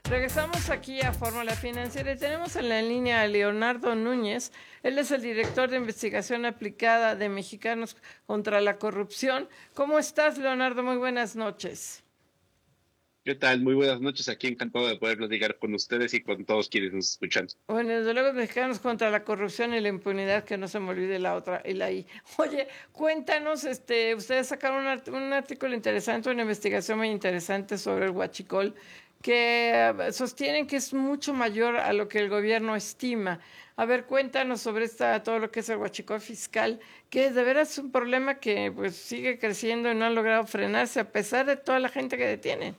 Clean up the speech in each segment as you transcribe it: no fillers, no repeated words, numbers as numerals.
Regresamos aquí a Fórmula Financiera y tenemos en la línea a Leonardo Núñez. Él es el director de investigación aplicada de Mexicanos contra la Corrupción. ¿Cómo estás, Leonardo? Muy buenas noches. ¿Qué tal? Muy buenas noches. Aquí encantado de poder platicar con ustedes y con todos quienes nos escuchan. Bueno, desde luego Mexicanos contra la Corrupción y la Impunidad, que no se me olvide la otra, y la I. Oye, cuéntanos, ustedes sacaron un artículo interesante, una investigación muy interesante sobre el huachicol, que sostienen que es mucho mayor a lo que el gobierno estima. A ver, cuéntanos sobre todo lo que es el huachicol fiscal, que de veras es un problema que pues sigue creciendo y no han logrado frenarse a pesar de toda la gente que detienen.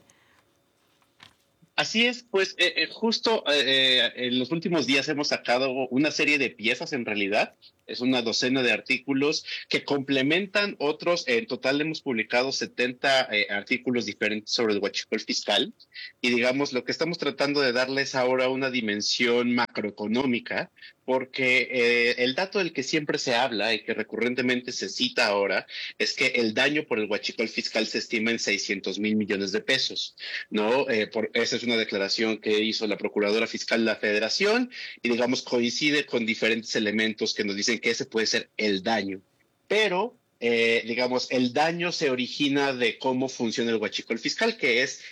Así es, pues justo en los últimos días hemos sacado una serie de piezas en realidad. Es una docena de artículos que complementan otros. En total hemos publicado 70 artículos diferentes sobre el huachicol fiscal. Y digamos, lo que estamos tratando de darles ahora una dimensión macroeconómica, porque el dato del que siempre se habla y que recurrentemente se cita ahora es que el daño por el huachicol fiscal se estima en 600 mil millones de pesos. ¿No? Esa es una declaración que hizo la Procuradora Fiscal de la Federación y, digamos, coincide con diferentes elementos que nos dicen que ese puede ser el daño. Pero, digamos, el daño se origina de cómo funciona el huachicol fiscal, que es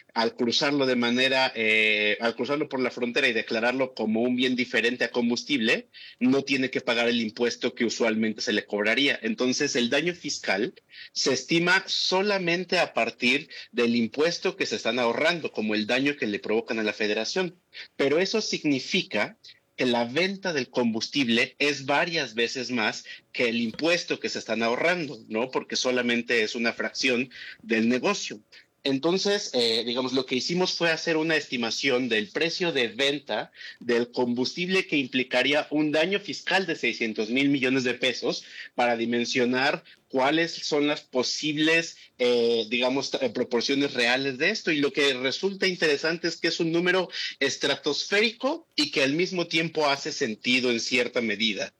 al cruzarlo por la frontera y declararlo como un bien diferente a combustible, no tiene que pagar el impuesto que usualmente se le cobraría. Entonces, el daño fiscal se estima solamente a partir del impuesto que se están ahorrando, como el daño que le provocan a la federación. Pero eso significa que la venta del combustible es varias veces más que el impuesto que se están ahorrando, ¿no? Porque solamente es una fracción del negocio. Entonces, digamos, lo que hicimos fue hacer una estimación del precio de venta del combustible que implicaría un daño fiscal de 600 mil millones de pesos para dimensionar cuáles son las posibles, digamos, proporciones reales de esto. Y lo que resulta interesante es que es un número estratosférico y que al mismo tiempo hace sentido en cierta medida.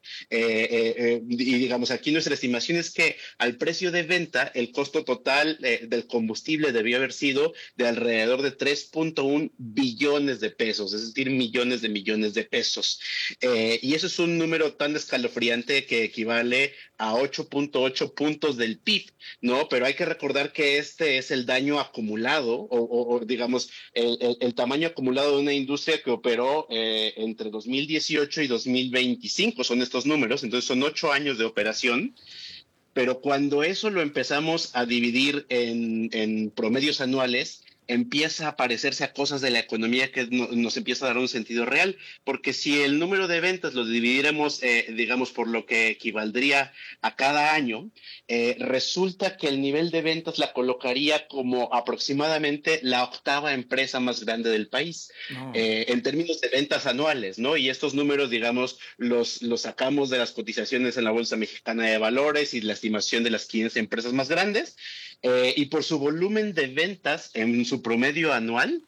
Y digamos, aquí nuestra estimación es que al precio de venta, el costo total del combustible debió haber sido de alrededor de 3.1 billones de pesos, es decir, millones de pesos. Y eso es un número tan escalofriante que equivale a 8.8 puntos del PIB, ¿no? Pero hay que recordar que este es el daño acumulado o digamos, el tamaño acumulado de una industria que operó entre 2018 y 2025, son estos números, entonces son 8 años de operación. Pero cuando eso lo empezamos a dividir en promedios anuales, empieza a parecerse a cosas de la economía que nos empieza a dar un sentido real, porque si el número de ventas lo dividiéramos, digamos, por lo que equivaldría a cada año, resulta que el nivel de ventas la colocaría como aproximadamente la octava empresa más grande del país, No. en términos de ventas anuales, ¿no? Y estos números, digamos, los sacamos de las cotizaciones en la Bolsa Mexicana de Valores y la estimación de las 15 empresas más grandes, y por su volumen de ventas en su promedio anual,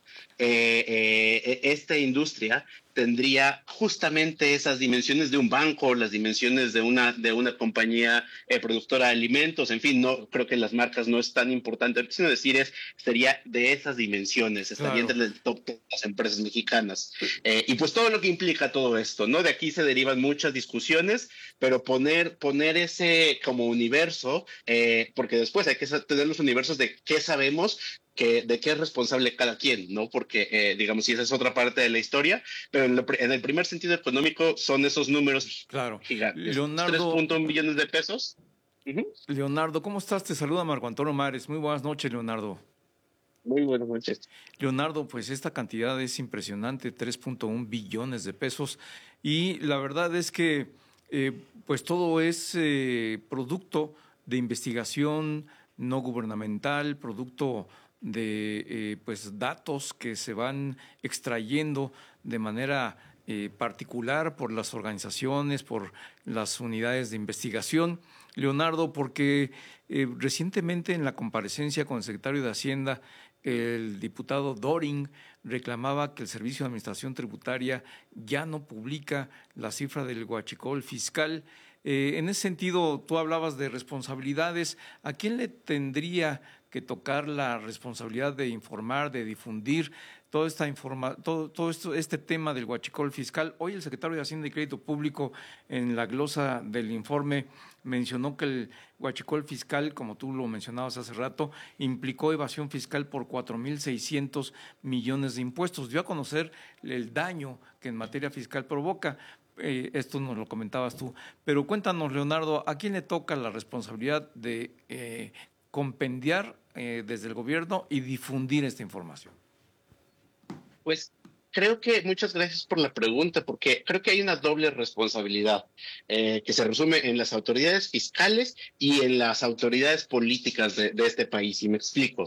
esta industria tendría justamente esas dimensiones de un banco, las dimensiones de una compañía productora de alimentos, en fin, no creo que las marcas no es tan importante, sino decir sería de esas dimensiones, estaría Claro. entre el top de las empresas mexicanas. Y pues todo lo que implica todo esto, ¿no? De aquí se derivan muchas discusiones, pero poner ese como universo, porque después hay que tener los universos de qué sabemos, de qué es responsable cada quien, ¿no? Porque, digamos, si esa es otra parte de la historia, pero en el primer sentido económico son esos números Claro. gigantes. Leonardo, 3.1 millones de pesos. Uh-huh. Leonardo, ¿cómo estás? Te saluda Marco Antonio Mares. Muy buenas noches, Leonardo. Muy buenas noches. Leonardo, pues esta cantidad es impresionante, 3.1 billones de pesos. Y la verdad es que pues todo es producto de investigación no gubernamental, producto de pues datos que se van extrayendo de manera particular por las organizaciones, por las unidades de investigación. Leonardo, porque recientemente en la comparecencia con el secretario de Hacienda, el diputado Doring reclamaba que el Servicio de Administración Tributaria ya no publica la cifra del huachicol fiscal. En ese sentido, tú hablabas de responsabilidades. ¿A quién le tendría que tocar la responsabilidad de informar, de difundir toda esta todo este tema del huachicol fiscal. Hoy el secretario de Hacienda y Crédito Público, en la glosa del informe, mencionó que el huachicol fiscal, como tú lo mencionabas hace rato, implicó evasión fiscal por 4.600 millones de impuestos. Dio a conocer el daño que en materia fiscal provoca. Esto nos lo comentabas tú. Pero cuéntanos, Leonardo, ¿a quién le toca la responsabilidad de compendiar desde el gobierno y difundir esta información? Pues creo que muchas gracias por la pregunta, porque creo que hay una doble responsabilidad que se resume en las autoridades fiscales y en las autoridades políticas de este país. Y me explico.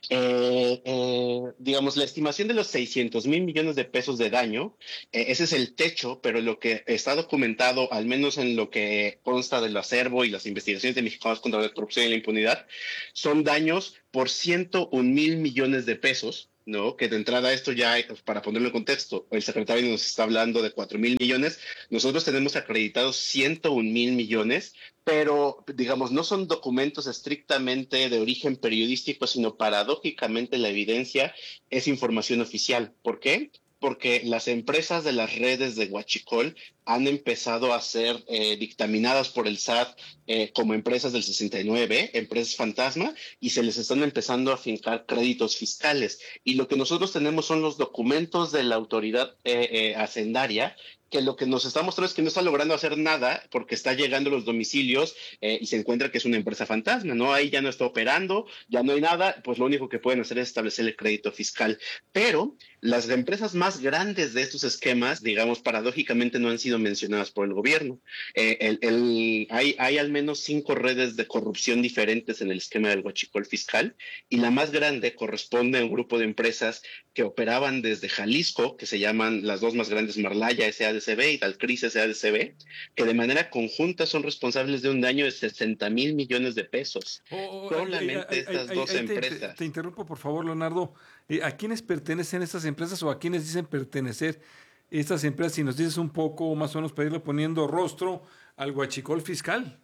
Digamos, la estimación de los 600,000 millones de pesos de daño, ese es el techo, pero lo que está documentado, al menos en lo que consta del acervo y las investigaciones de Mexicanos contra la Corrupción y la Impunidad, son daños por 101,000 millones de pesos, ¿no? Que de entrada esto ya, para ponerlo en contexto, el secretario nos está hablando de 4,000 millones, nosotros tenemos acreditados 101,000 millones, pero digamos, no son documentos estrictamente de origen periodístico, sino paradójicamente la evidencia es información oficial. ¿Por qué? Porque las empresas de las redes de huachicol han empezado a ser dictaminadas por el SAT como empresas del 69, empresas fantasma, y se les están empezando a fincar créditos fiscales. Y lo que nosotros tenemos son los documentos de la autoridad hacendaria, que lo que nos está mostrando es que no está logrando hacer nada porque está llegando a los domicilios y se encuentra que es una empresa fantasma, ¿no? Ahí ya no está operando, ya no hay nada, pues lo único que pueden hacer es establecer el crédito fiscal. Pero las empresas más grandes de estos esquemas, digamos, paradójicamente no han sido mencionadas por el gobierno. Hay al menos 5 redes de corrupción diferentes en el esquema del huachicol fiscal, y la más grande corresponde a un grupo de empresas que operaban desde Jalisco, que se llaman las dos más grandes, Marlaya SADCB y Dalcris SADCB, que de manera conjunta son responsables de un daño de 60,000 millones de pesos. Solamente estas dos empresas. Te interrumpo, por favor, Leonardo. ¿A quiénes pertenecen estas empresas o a quiénes dicen pertenecer estas empresas? Si nos dices un poco, más o menos, para irle poniendo rostro al huachicol fiscal.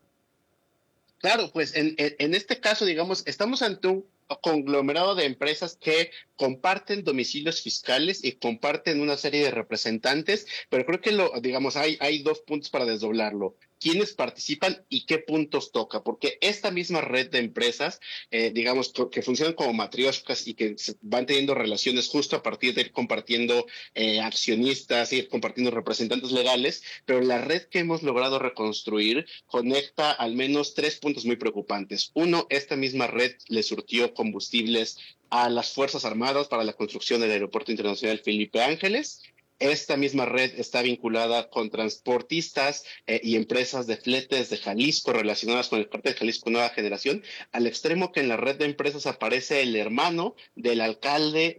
Claro, pues en este caso, digamos, estamos ante un conglomerado de empresas que comparten domicilios fiscales y comparten una serie de representantes, pero creo que digamos, hay 2 puntos para desdoblarlo. ¿Quiénes participan y qué puntos toca? Porque esta misma red de empresas, digamos, que funcionan como matrioscas y que van teniendo relaciones justo a partir de ir compartiendo accionistas, ir compartiendo representantes legales, pero la red que hemos logrado reconstruir conecta al menos 3 puntos muy preocupantes. Uno, esta misma red le surtió combustibles a las Fuerzas Armadas para la construcción del Aeropuerto Internacional Felipe Ángeles. Esta misma red está vinculada con transportistas y empresas de fletes de Jalisco relacionadas con el cártel de Jalisco Nueva Generación, al extremo que en la red de empresas aparece el hermano del alcalde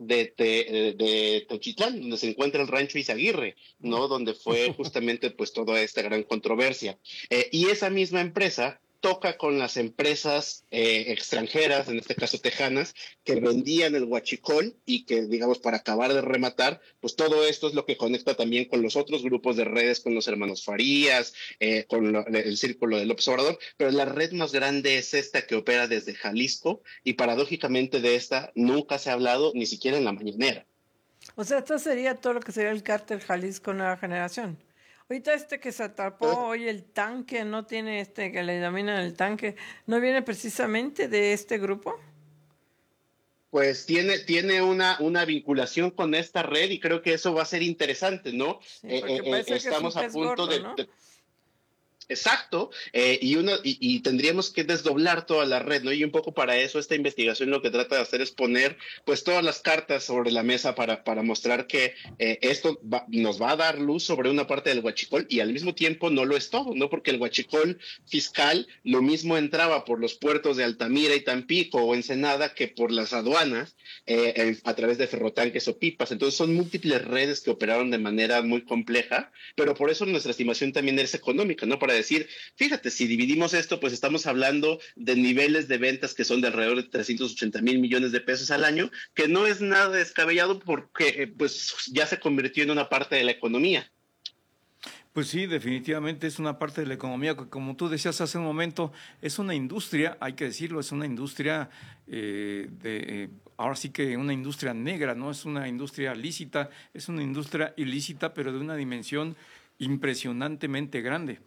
de Teochitlán, donde se encuentra el rancho Izaguirre, ¿no? Donde fue justamente pues toda esta gran controversia. Y esa misma empresa toca con las empresas extranjeras, en este caso tejanas, que vendían el huachicol y que, digamos, para acabar de rematar, pues todo esto es lo que conecta también con los otros grupos de redes, con los hermanos Farías, con el círculo de López Obrador, pero la red más grande es esta que opera desde Jalisco y paradójicamente de esta nunca se ha hablado ni siquiera en la mañanera. O sea, esto sería todo lo que sería el cártel Jalisco Nueva Generación. Ahorita que se atrapó hoy el tanque, no tiene que le denominan el tanque, ¿no viene precisamente de este grupo? Pues tiene una vinculación con esta red y creo que eso va a ser interesante, ¿no? Sí, estamos a punto gordo, ¿no? Exacto, y tendríamos que desdoblar toda la red, ¿no? Y un poco para eso esta investigación lo que trata de hacer es poner pues todas las cartas sobre la mesa para mostrar que esto nos va a dar luz sobre una parte del huachicol y al mismo tiempo no lo es todo, ¿no? Porque el huachicol fiscal lo mismo entraba por los puertos de Altamira y Tampico o Ensenada que por las aduanas a través de ferrotanques o pipas. Entonces son múltiples redes que operaron de manera muy compleja, pero por eso nuestra estimación también es económica, ¿no? Para decir, fíjate, si dividimos esto, pues estamos hablando de niveles de ventas que son de alrededor de 380,000 millones de pesos al año, que no es nada descabellado porque pues ya se convirtió en una parte de la economía. Pues sí, definitivamente es una parte de la economía que, como tú decías hace un momento, es una industria, hay que decirlo, es una industria ahora sí que una industria negra, no es una industria lícita, es una industria ilícita, pero de una dimensión impresionantemente grande.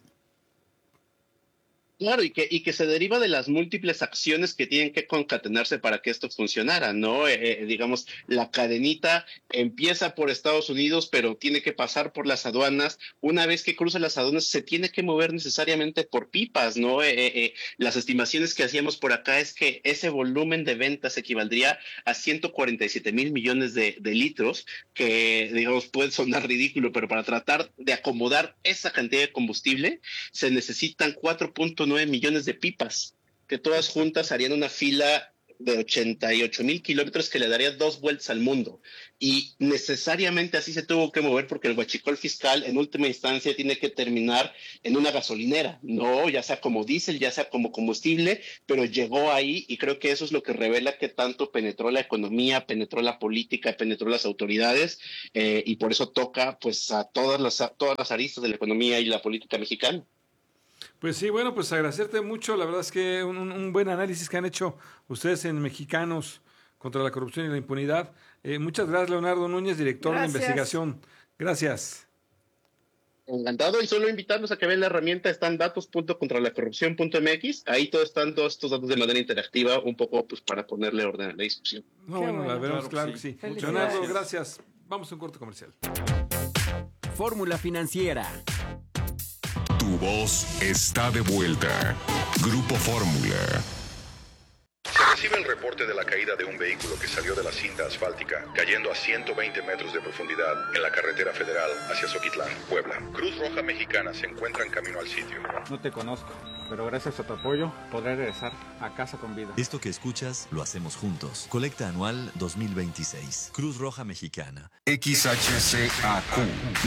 Claro, y que se deriva de las múltiples acciones que tienen que concatenarse para que esto funcionara, ¿no? Digamos, la cadenita empieza por Estados Unidos, pero tiene que pasar por las aduanas. Una vez que cruza las aduanas, se tiene que mover necesariamente por pipas, ¿no? Las estimaciones que hacíamos por acá es que ese volumen de ventas equivaldría a 147 mil millones de litros, que, digamos, puede sonar ridículo, pero para tratar de acomodar esa cantidad de combustible, se necesitan 4.9 millones de pipas, que todas juntas harían una fila de 88,000 kilómetros que le daría 2 vueltas al mundo. Y necesariamente así se tuvo que mover porque el huachicol fiscal en última instancia tiene que terminar en una gasolinera, no, ya sea como diésel, ya sea como combustible, pero llegó ahí y creo que eso es lo que revela que tanto penetró la economía, penetró la política, penetró las autoridades y por eso toca pues a todas las aristas de la economía y la política mexicana. Pues sí, bueno, pues agradecerte mucho. La verdad es que un buen análisis que han hecho ustedes en Mexicanos contra la corrupción y la impunidad. Muchas gracias, Leonardo Núñez, director de investigación. Gracias. Encantado, y solo invitarlos a que vean la herramienta, están datos.contralacorrupción.mx, ahí están todos estos datos de manera interactiva, un poco pues para ponerle orden a la discusión. No, bueno, la veremos, claro que sí. Leonardo, gracias. Vamos a un corte comercial. Fórmula Financiera. Tu voz está de vuelta. Grupo Fórmula. Se recibe el reporte de la caída de un vehículo que salió de la cinta asfáltica, cayendo a 120 metros de profundidad en la carretera federal hacia Zoquitlán, Puebla. Cruz Roja Mexicana se encuentra en camino al sitio. No te conozco, pero gracias a tu apoyo podré regresar a casa con vida. Esto que escuchas lo hacemos juntos. Colecta anual 2026. Cruz Roja Mexicana. XHCAQ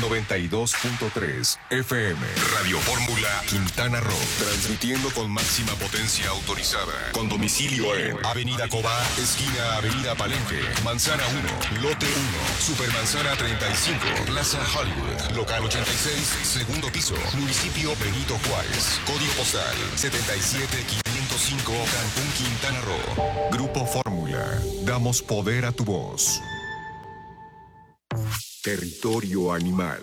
92.3 FM. Radio Fórmula Quintana Roo. Transmitiendo con máxima potencia autorizada. Con domicilio en Avenida Cobá, esquina Avenida Palenque, Manzana 1, Lote 1, Supermanzana 35, Plaza Hollywood, Local 86, segundo piso, Municipio Benito Juárez. Código postal 77505, Cancún, Quintana Roo. Grupo Fórmula. Damos poder a tu voz. Territorio animal.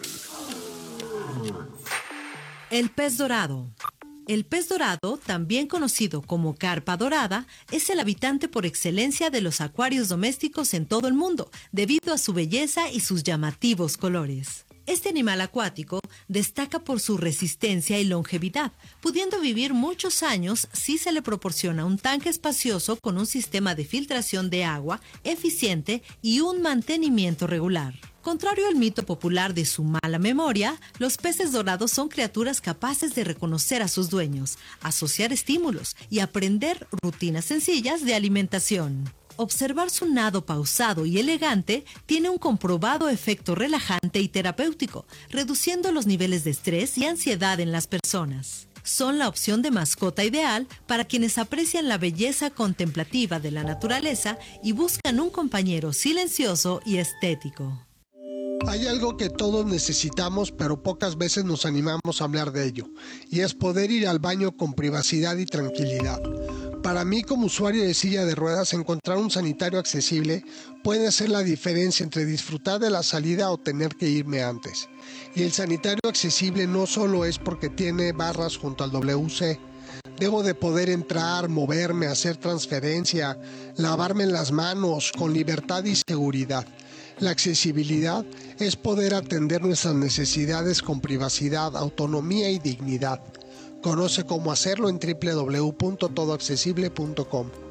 El pez dorado. El pez dorado, también conocido como carpa dorada, es el habitante por excelencia de los acuarios domésticos en todo el mundo, debido a su belleza y sus llamativos colores. Este animal acuático destaca por su resistencia y longevidad, pudiendo vivir muchos años si se le proporciona un tanque espacioso con un sistema de filtración de agua eficiente y un mantenimiento regular. Contrario al mito popular de su mala memoria, los peces dorados son criaturas capaces de reconocer a sus dueños, asociar estímulos y aprender rutinas sencillas de alimentación. Observar su nado pausado y elegante tiene un comprobado efecto relajante y terapéutico, reduciendo los niveles de estrés y ansiedad en las personas. Son la opción de mascota ideal para quienes aprecian la belleza contemplativa de la naturaleza y buscan un compañero silencioso y estético. Hay algo que todos necesitamos, pero pocas veces nos animamos a hablar de ello, y es poder ir al baño con privacidad y tranquilidad. Para mí, como usuario de silla de ruedas, encontrar un sanitario accesible puede ser la diferencia entre disfrutar de la salida o tener que irme antes. Y el sanitario accesible no solo es porque tiene barras junto al WC. Debo de poder entrar, moverme, hacer transferencia, lavarme las manos con libertad y seguridad. La accesibilidad es poder atender nuestras necesidades con privacidad, autonomía y dignidad. Conoce cómo hacerlo en www.todoaccesible.com.